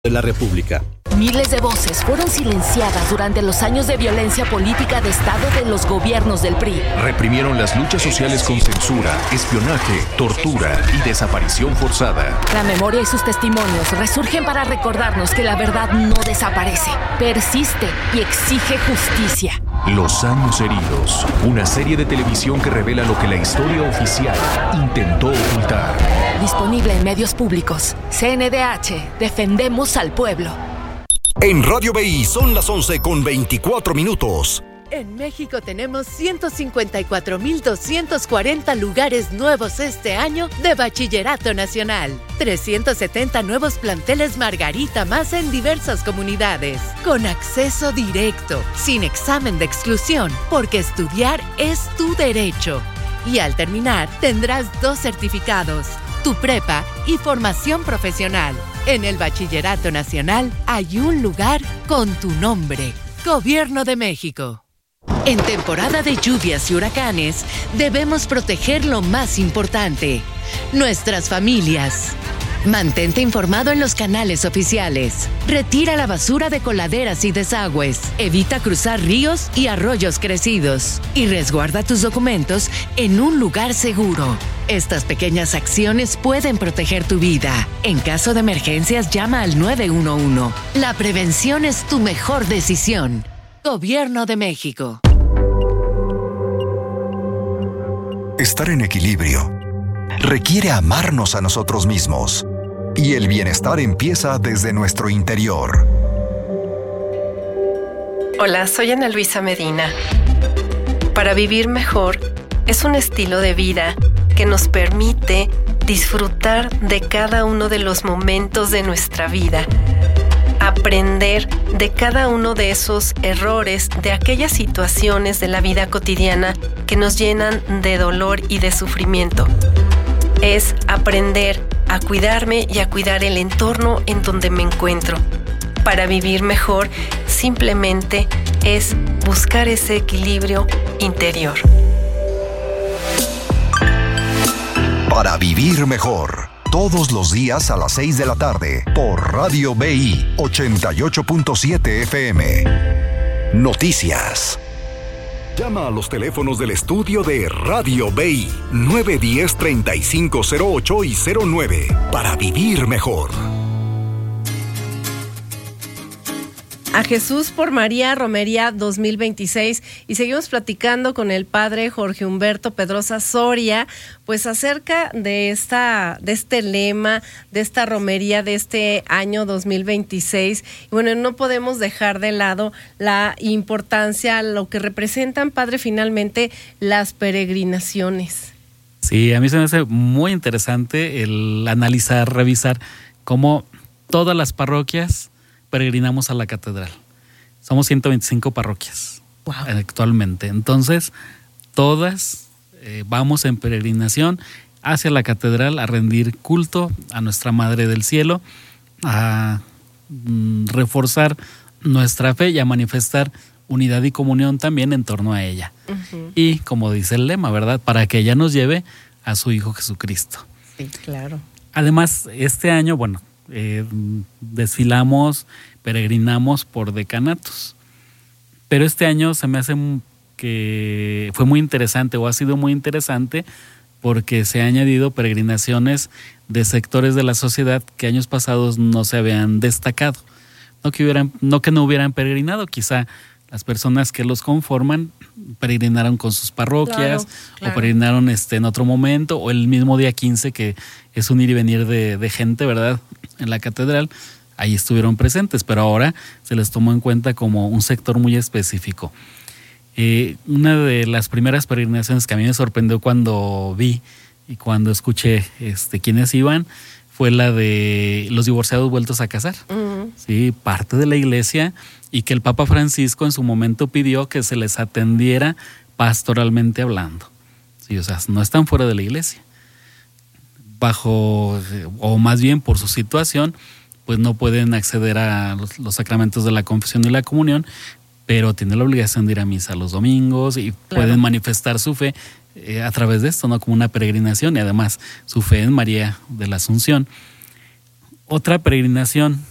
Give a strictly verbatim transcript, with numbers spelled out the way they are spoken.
de la República. Miles de voces fueron silenciadas durante los años de violencia política de Estado de los gobiernos del P R I. Reprimieron las luchas sociales con censura, espionaje, tortura y desaparición forzada. La memoria y sus testimonios resurgen para recordarnos que la verdad no desaparece, persiste y exige justicia. Los años heridos, una serie de televisión que revela lo que la historia oficial intentó ocultar. Disponible en medios públicos. C N D H, defendemos al pueblo. En Radio B I son las once con veinticuatro minutos. En México tenemos ciento cincuenta y cuatro mil doscientos cuarenta lugares nuevos este año de Bachillerato Nacional. trescientos setenta nuevos planteles Margarita más en diversas comunidades. Con acceso directo, sin examen de exclusión, porque estudiar es tu derecho. Y al terminar, tendrás dos certificados, tu prepa y formación profesional. En el Bachillerato Nacional hay un lugar con tu nombre. Gobierno de México. En temporada de lluvias y huracanes, debemos proteger lo más importante, nuestras familias. Mantente informado en los canales oficiales. Retira la basura de coladeras y desagües. Evita cruzar ríos y arroyos crecidos. Y resguarda tus documentos en un lugar seguro. Estas pequeñas acciones pueden proteger tu vida. En caso de emergencias, llama al nueve uno uno. La prevención es tu mejor decisión. Gobierno de México. Estar en equilibrio requiere amarnos a nosotros mismos. Y el bienestar empieza desde nuestro interior. Hola, soy Ana Luisa Medina. Para vivir mejor es un estilo de vida que nos permite disfrutar de cada uno de los momentos de nuestra vida, aprender de cada uno de esos errores, de aquellas situaciones de la vida cotidiana que nos llenan de dolor y de sufrimiento. Es aprender a cuidarme y a cuidar el entorno en donde me encuentro. Para vivir mejor, simplemente es buscar ese equilibrio interior. Para vivir mejor, todos los días a las seis de la tarde, por Radio B I ochenta y ocho punto siete F M. Noticias. Llama a los teléfonos del estudio de Radio B I nueve uno cero, treinta y cinco cero ocho y cero nueve para vivir mejor. A Jesús por María, Romería dos mil veintiséis, y seguimos platicando con el padre Jorge Humberto Pedrosa Soria, pues acerca de esta, de este lema, de esta romería de este año dos mil veintiséis. Y bueno, no podemos dejar de lado la importancia, lo que representan, padre, finalmente las peregrinaciones. Sí, a mí se me hace muy interesante el analizar, revisar cómo todas las parroquias peregrinamos a la catedral. Somos ciento veinticinco parroquias. Wow. Actualmente. Entonces, todas eh, vamos en peregrinación hacia la catedral a rendir culto a nuestra Madre del Cielo, a mm, reforzar nuestra fe y a manifestar unidad y comunión también en torno a ella. Uh-huh. Y como dice el lema, ¿verdad? Para que ella nos lleve a su Hijo Jesucristo. Sí, claro. Además, este año, bueno, Eh, desfilamos, peregrinamos por decanatos. Pero este año se me hace que fue muy interesante o ha sido muy interesante porque se han añadido peregrinaciones de sectores de la sociedad que años pasados no se habían destacado. No que, hubieran, no que no hubieran peregrinado, quizá las personas que los conforman peregrinaron con sus parroquias, claro, claro. o peregrinaron este, en otro momento, o el mismo día quince, que es un ir y venir de, de gente, ¿verdad?, en la catedral, ahí estuvieron presentes, pero ahora se les tomó en cuenta como un sector muy específico. Eh, una de las primeras peregrinaciones que a mí me sorprendió cuando vi y cuando escuché este, quiénes iban, fue la de los divorciados vueltos a casar. Uh-huh. Sí, parte de la iglesia, y que el Papa Francisco en su momento pidió que se les atendiera pastoralmente hablando. Sí, o sea, no están fuera de la iglesia. Bajo, o más bien por su situación, pues no pueden acceder a los, los sacramentos de la confesión y la comunión, pero tienen la obligación de ir a misa los domingos y claro. pueden manifestar su fe eh, a través de esto, ¿no? Como una peregrinación, y además su fe en María de la Asunción. Otra peregrinación